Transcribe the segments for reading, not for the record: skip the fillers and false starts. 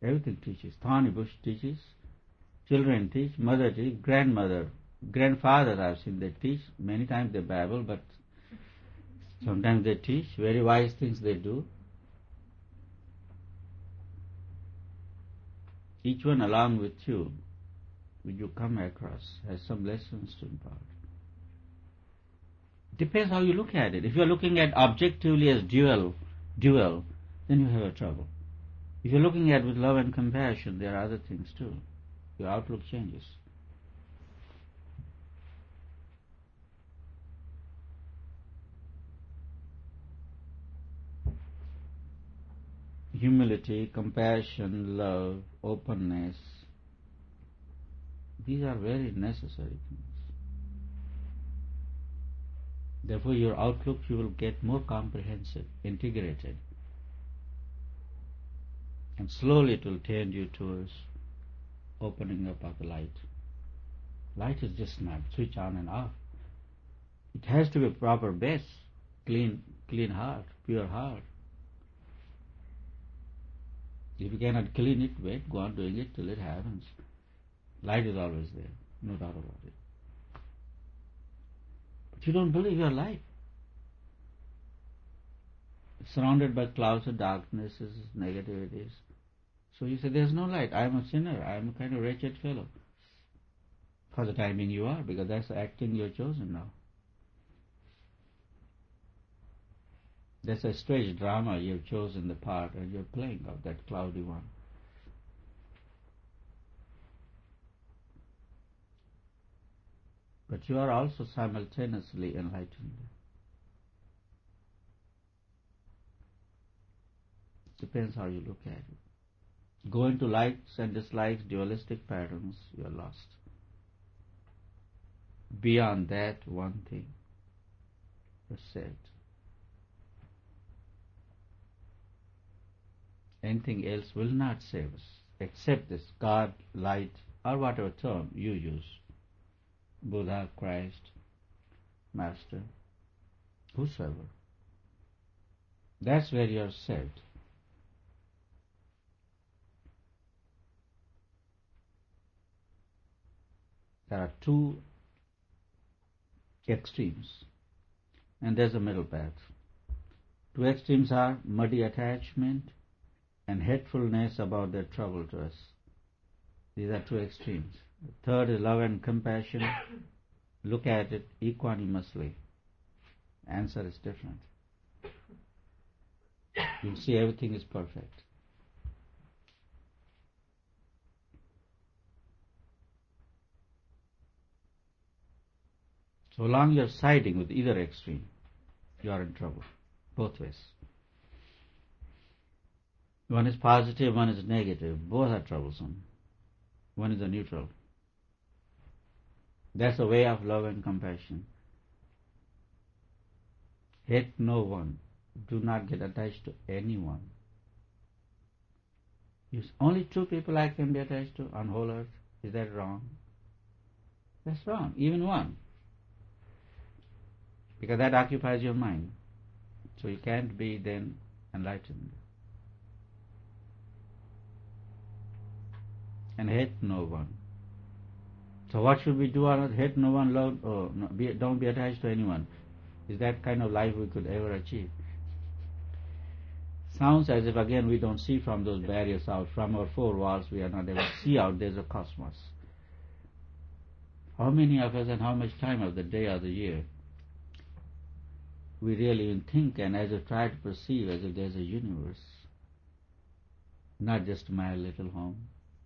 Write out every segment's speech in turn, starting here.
Everything teaches. Thorny bush teaches. Children teach. Mother teach. Grandmother. Grandfather, I've seen they teach. Many times they babble, but sometimes they teach. Very wise things they do. Each one along with you, when you come across, has some lessons to impart. Depends how you look at it. If you're looking at objectively as dual, then you have a trouble. If you're looking at it with love and compassion, there are other things too. Your outlook changes. Humility, compassion, love, openness, these are very necessary things. Therefore, your outlook, you will get more comprehensive, integrated. And slowly it will tend you towards opening up of the light. Light is just not switch on and off. It has to be a proper base, clean heart, pure heart. If you cannot clean it, wait, go on doing it till it happens. Light is always there, no doubt about it. But you don't believe your life. It's surrounded by clouds of darknesses, negativities. So you say, there's no light. I am a sinner. I am a kind of wretched fellow. For the time being you are, because that's the acting you're chosen now. That's a stage drama. You've chosen the part and you're playing of that cloudy one. But you are also simultaneously enlightened. Depends how you look at it. Go into likes and dislikes, dualistic patterns, you are lost. Beyond that one thing, you're saved. Anything else will not save us, except this God, light, or whatever term you use. Buddha, Christ, Master, whosoever. That's where you are saved. There are two extremes, and there's a middle path. Two extremes are muddy attachment and hatefulness about their trouble to us. These are two extremes. The third is love and compassion. Look at it equanimously. Answer is different. You'll see everything is perfect. So long you're siding with either extreme, you are in trouble, both ways. One is positive, one is negative. Both are troublesome. One is a neutral. That's the way of love and compassion. Hate no one. Do not get attached to anyone. Only two people I can be attached to on whole earth. Is that wrong? That's wrong. Even one. Because that occupies your mind. So you can't be then enlightened. And hate no one. So what should we do? Hate no one, love, don't be attached to anyone. Is that kind of life we could ever achieve? Sounds as if again we don't see from those barriers out. From our four walls we are not able to see out. There's a cosmos. How many of us and how much time of the day or the year we really even think and as if try to perceive as if there's a universe, not just my little home.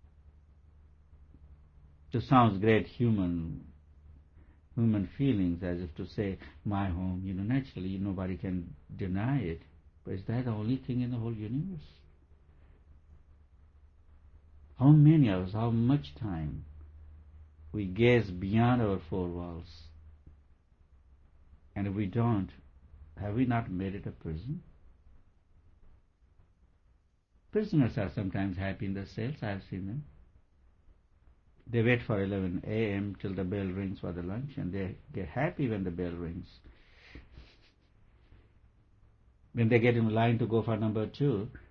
It sounds great human feelings, as if to say my home. Naturally nobody can deny it. But is that the only thing in the whole universe? How many of us, how much time we gaze beyond our four walls? And if we don't, have we not made it a prison? Prisoners are sometimes happy in the cells. I have seen them. They wait for 11 a.m. till the bell rings for the lunch, and they get happy when the bell rings. When they get in line to go for number 2,